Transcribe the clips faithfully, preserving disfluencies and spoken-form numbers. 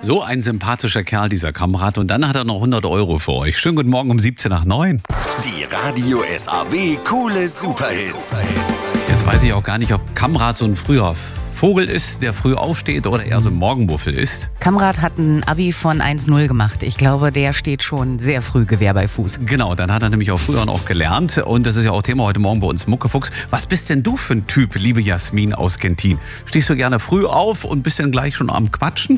So ein sympathischer Kerl, dieser Kamrat. Und dann hat er noch hundert Euro für euch. Schönen guten Morgen um siebzehn nach neun. Die Radio S A W Coole Superhits. Jetzt weiß ich auch gar nicht, ob Kamrat so ein früher Vogel ist, der früh aufsteht, oder eher so ein Morgenmuffel ist. Kamrat hat ein Abi von eins null gemacht. Ich glaube, der steht schon sehr früh Gewehr bei Fuß. Genau, dann hat er nämlich auch früher noch gelernt. Und das ist ja auch Thema heute Morgen bei uns Muckefuchs. Was bist denn du für ein Typ, liebe Jasmin aus Gentin? Stehst du gerne früh auf und bist dann gleich schon am Quatschen?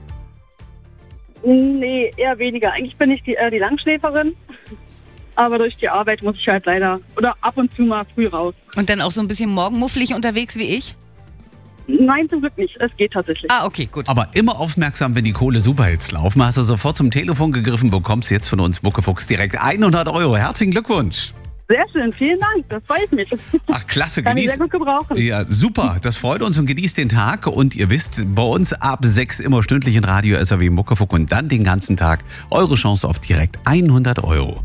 Nee, eher weniger. Eigentlich bin ich die, äh, die Langschläferin. Aber durch die Arbeit muss ich halt leider oder ab und zu mal früh raus. Und dann auch so ein bisschen morgenmuffelig unterwegs wie ich? Nein, zum Glück nicht. Es geht tatsächlich. Ah, okay, gut. Aber immer aufmerksam, wenn die Kohle-Superhits laufen. Hast du sofort zum Telefon gegriffen, bekommst jetzt von uns Muckefuchs direkt hundert Euro. Herzlichen Glückwunsch. Sehr schön, vielen Dank. Das freut mich. Ach, klasse. Kann ich Genießt. sehr gut gebrauchen. Ja, super. Das freut uns und genießt den Tag. Und ihr wisst, bei uns ab sechs immer stündlich in Radio S A W Muckefuck und dann den ganzen Tag eure Chance auf direkt hundert Euro.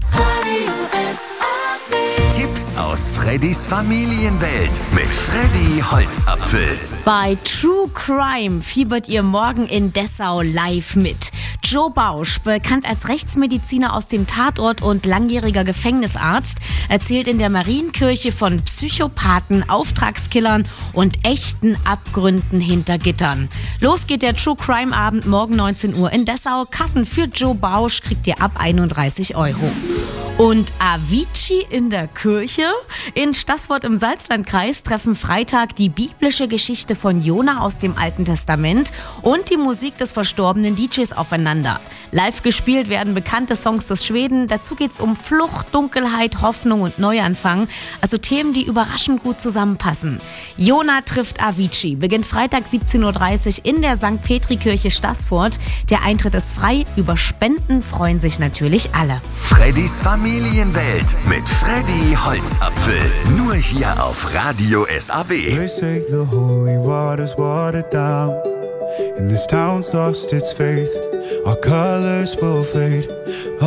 Tipps aus Freddys Familienwelt mit Freddy Holzapfel. Bei True Crime fiebert ihr morgen in Dessau live mit. Joe Bausch, bekannt als Rechtsmediziner aus dem Tatort und langjähriger Gefängnisarzt, erzählt in der Marienkirche von Psychopathen, Auftragskillern und echten Abgründen hinter Gittern. Los geht der True Crime Abend morgen neunzehn Uhr in Dessau. Karten für Joe Bausch kriegt ihr ab einunddreißig Euro. Und Avicii in der Kirche? In Staßfurt im Salzlandkreis treffen Freitag die biblische Geschichte von Jona aus dem Alten Testament und die Musik des verstorbenen D Js aufeinander. Live gespielt werden bekannte Songs des Schweden. Dazu geht's um Flucht, Dunkelheit, Hoffnung und Neuanfang. Also Themen, die überraschend gut zusammenpassen. Jona trifft Avicii. Beginnt Freitag siebzehn Uhr dreißig in der Sankt Petri-Kirche Staßfurt. Der Eintritt ist frei. Über Spenden freuen sich natürlich alle. Freddys Familienwelt mit Freddy Holzapfel. Nur hier auf Radio S A W. They say the holy water's watered down, and this town's lost its faith. Our colors will fade.